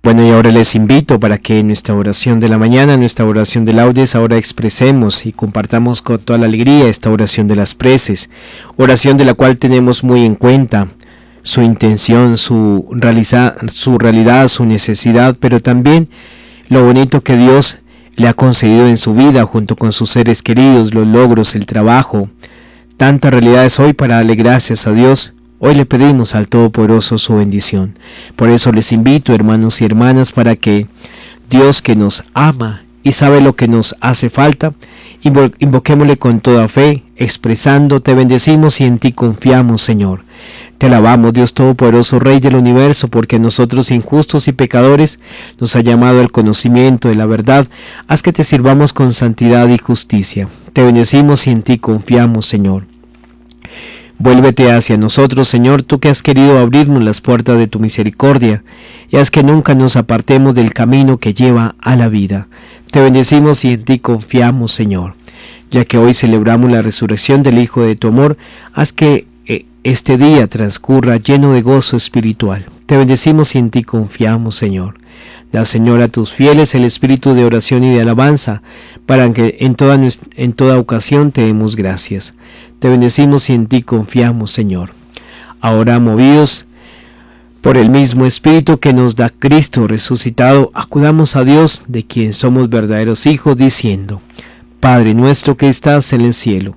Bueno, y ahora les invito para que en nuestra oración de la mañana, en nuestra oración de laudes, ahora expresemos y compartamos con toda la alegría esta oración de las preces, oración de la cual tenemos muy en cuenta su intención, su realidad, su necesidad, pero también lo bonito que Dios le ha concedido en su vida junto con sus seres queridos, los logros, el trabajo. Tantas realidades hoy para darle gracias a Dios. Hoy le pedimos al Todopoderoso su bendición. Por eso les invito, hermanos y hermanas, para que Dios, que nos ama y sabe lo que nos hace falta, invoquémosle con toda fe, expresando: te bendecimos y en ti confiamos, Señor. Te alabamos, Dios Todopoderoso, Rey del universo, porque nosotros, injustos y pecadores, nos ha llamado al conocimiento de la verdad. Haz que te sirvamos con santidad y justicia. Te bendecimos y en ti confiamos, Señor. Vuélvete hacia nosotros, Señor, tú que has querido abrirnos las puertas de tu misericordia, y haz que nunca nos apartemos del camino que lleva a la vida. Te bendecimos y en ti confiamos, Señor. Ya que hoy celebramos la resurrección del Hijo de tu amor, haz que este día transcurra lleno de gozo espiritual. Te bendecimos y en ti confiamos, Señor. Da, Señor, a tus fieles el espíritu de oración y de alabanza, para que en toda ocasión te demos gracias. Te bendecimos y en ti confiamos, Señor. Ahora, movidos por el mismo Espíritu que nos da Cristo resucitado, acudamos a Dios, de quien somos verdaderos hijos, diciendo: Padre nuestro que estás en el cielo,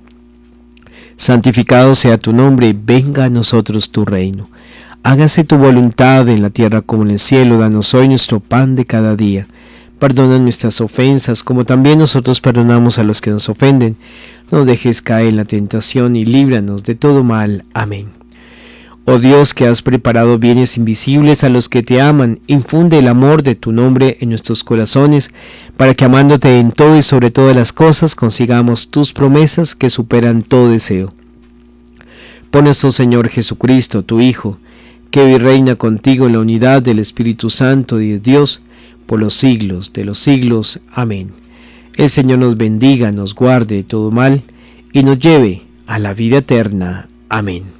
santificado sea tu nombre, venga a nosotros tu reino. Hágase tu voluntad en la tierra como en el cielo. Danos hoy nuestro pan de cada día. Perdona nuestras ofensas, como también nosotros perdonamos a los que nos ofenden. No nos dejes caer en la tentación y líbranos de todo mal. Amén. Oh Dios, que has preparado bienes invisibles a los que te aman, infunde el amor de tu nombre en nuestros corazones, para que amándote en todo y sobre todas las cosas, consigamos tus promesas que superan todo deseo. Por nuestro Señor Jesucristo, tu Hijo, que vive y reina contigo en la unidad del Espíritu Santo y de Dios, por los siglos de los siglos. Amén. El Señor nos bendiga, nos guarde de todo mal, y nos lleve a la vida eterna. Amén.